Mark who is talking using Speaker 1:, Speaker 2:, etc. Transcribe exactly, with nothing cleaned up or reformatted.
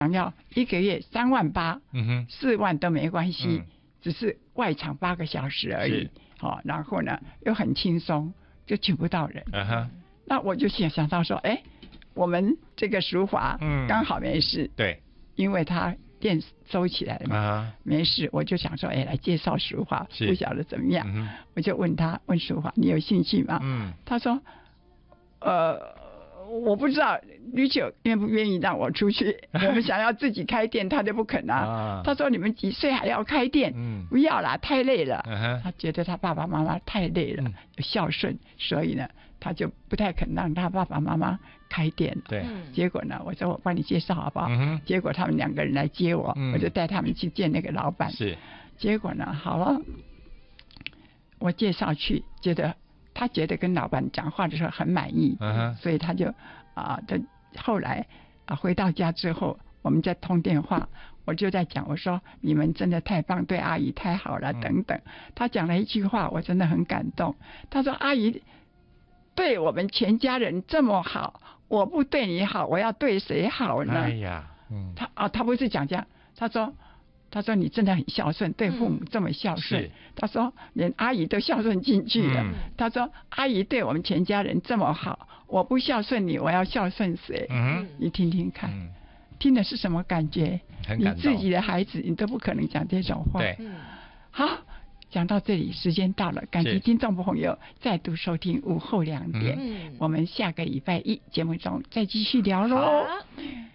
Speaker 1: 想要一个月三万八，
Speaker 2: 嗯哼，
Speaker 1: 四万都没关系，
Speaker 2: 嗯、
Speaker 1: 只是外场八个小时而已。好、哦，然后呢又很轻松，就请不到人。
Speaker 2: 嗯哼，
Speaker 1: 那我就想想到说，哎，我们这个淑华刚好没事，
Speaker 2: 嗯、对，
Speaker 1: 因为他店收起来了嘛，啊、没事，我就想说，哎，来介绍淑华，不晓得怎么样，嗯、我就问他，问淑华，你有兴趣吗？嗯，他说，呃。我不知道吕九愿不愿意让我出去，我们想要自己开店，他就不肯啊。啊他说你们几岁还要开店？嗯，不要啦，太累了。Uh-huh. 他觉得他爸爸妈妈太累了，嗯、孝顺，所以呢，他就不太肯让他爸爸妈妈开店。对，结果呢，我说我帮你介绍好不好？嗯、结果他们两个人来接我，嗯、我就带他们去见那个老板。是，结果呢，好了，我介绍去，觉得。他觉得跟老板讲话的时候很满意， uh-huh. 所以他就啊，他、呃、后来啊回到家之后，我们在通电话，我就在讲，我说你们真的太棒，对阿姨太好了，嗯、等等。他讲了一句话，我真的很感动。他说：“阿姨对我们全家人这么好，我不对你好，我要对谁好呢？”哎呀，嗯，他啊，他不是讲这样，他说。他说：“你真的很孝顺，对父母这么孝顺。嗯”他说：“连阿姨都孝顺进去了。嗯”他说：“阿姨对我们全家人这么好，我不孝顺你，我要孝顺谁？”嗯，你听听看，嗯、听的是什么感觉？你自己的孩子，你都不可能讲这种话。对，好，讲到这里，时间到了，感谢听众朋友再度收听午后两点，嗯、我们下个礼拜一节目中再继续聊喽。